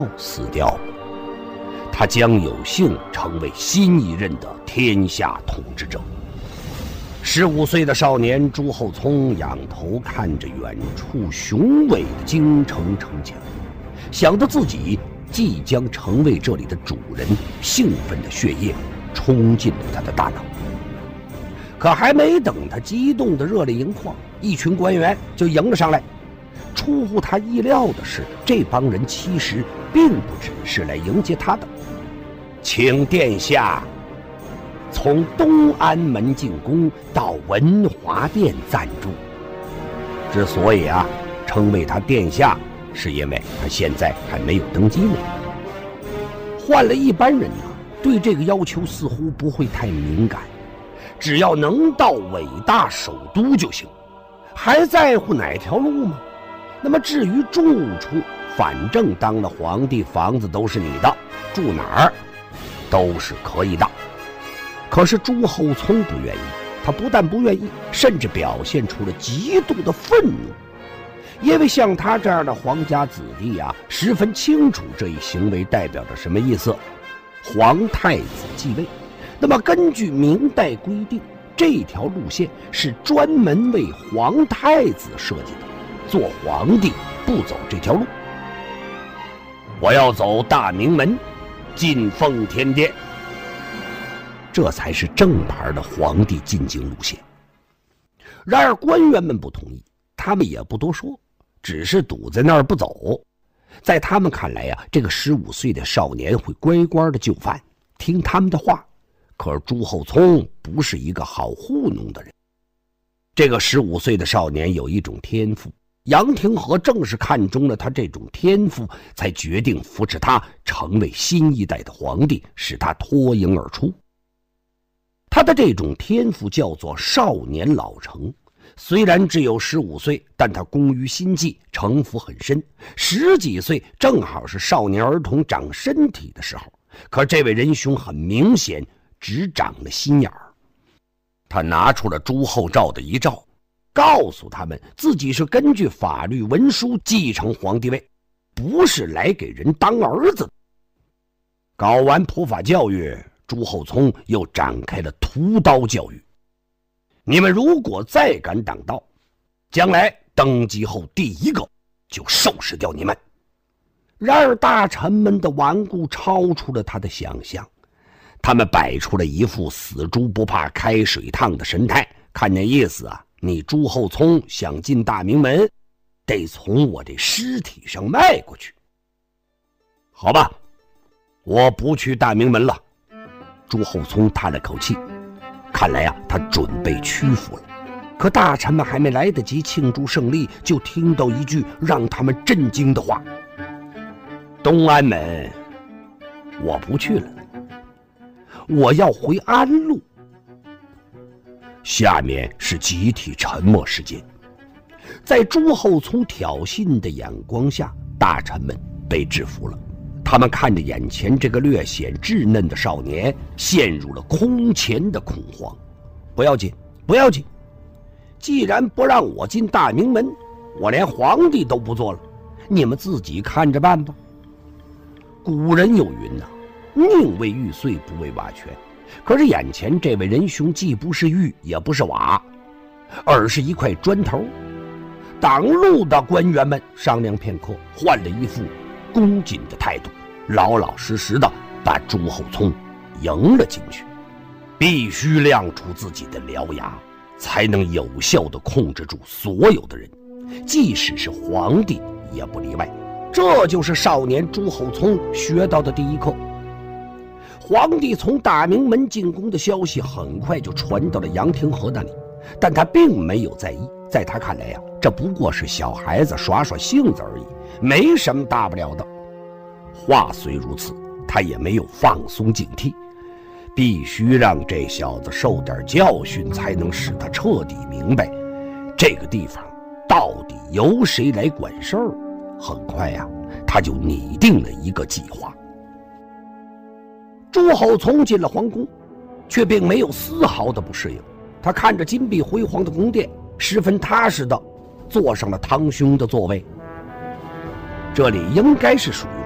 死掉了，他将有幸成为新一任的天下统治者。15岁的少年朱厚熜仰头看着远处雄伟的京城城墙，想到自己即将成为这里的主人，兴奋的血液冲进了他的大脑。可还没等他激动的热泪盈眶，一群官员就迎了上来。出乎他意料的是，这帮人其实并不只是来迎接他的，请殿下从东安门进宫到文华殿暂住。之所以称为他殿下，是因为他现在还没有登基呢。换了一般人对这个要求似乎不会太敏感，只要能到伟大首都就行，还在乎哪条路吗？那么至于住处，反正当了皇帝，房子都是你的，住哪儿都是可以的。可是朱厚熜不愿意，他不但不愿意，甚至表现出了极度的愤怒。因为像他这样的皇家子弟十分清楚这一行为代表着什么意思。皇太子继位，那么根据明代规定，这条路线是专门为皇太子设计的，做皇帝不走这条路。我要走大明门，进奉天殿，这才是正牌的皇帝进京路线。然而官员们不同意，他们也不多说，只是堵在那儿不走。在他们看来这个15岁的少年会乖乖的就范，听他们的话。可是朱厚熜不是一个好糊弄的人。这个15岁的少年有一种天赋，杨廷和正是看中了他这种天赋，才决定扶持他成为新一代的皇帝，使他脱颖而出。他的这种天赋叫做少年老成，虽然只有15岁，但他工于心计，城府很深。10几岁正好是少年儿童长身体的时候，可这位仁兄很明显只长了心眼儿。他拿出了朱厚照的遗诏，告诉他们自己是根据法律文书继承皇帝位，不是来给人当儿子的。搞完普法教育，朱厚熜又展开了屠刀教育。你们如果再敢挡道，将来登基后第一个就收拾掉你们。然而大臣们的顽固超出了他的想象，他们摆出了一副死猪不怕开水烫的神态，看那意思你朱厚熜想进大明门，得从我这尸体上迈过去。好吧，我不去大明门了。朱厚熜叹了口气，看来他准备屈服了。可大臣们还没来得及庆祝胜利，就听到一句让他们震惊的话：东安门我不去了，我要回安陆。下面是集体沉默时间。在朱厚熜挑衅的眼光下，大臣们被制服了。他们看着眼前这个略显稚嫩的少年，陷入了空前的恐慌。不要紧，不要紧，既然不让我进大明门，我连皇帝都不做了，你们自己看着办吧。古人有云宁为玉碎，不为瓦全。可是眼前这位仁兄既不是玉，也不是瓦，而是一块砖头。挡路的官员们商量片刻，换了一副恭谨的态度，老老实实的把朱厚熜迎了进去。必须亮出自己的獠牙，才能有效地控制住所有的人，即使是皇帝也不例外。这就是少年朱厚熜学到的第一课。皇帝从大明门进宫的消息很快就传到了杨廷和那里，但他并没有在意。在他看来这不过是小孩子耍耍性子而已，没什么大不了的。话虽如此，他也没有放松警惕，必须让这小子受点教训，才能使他彻底明白这个地方到底由谁来管事儿。很快他就拟定了一个计划。朱厚熜进了皇宫，却并没有丝毫的不适应。他看着金碧辉煌的宫殿，十分踏实的坐上了堂兄的座位。这里应该是属于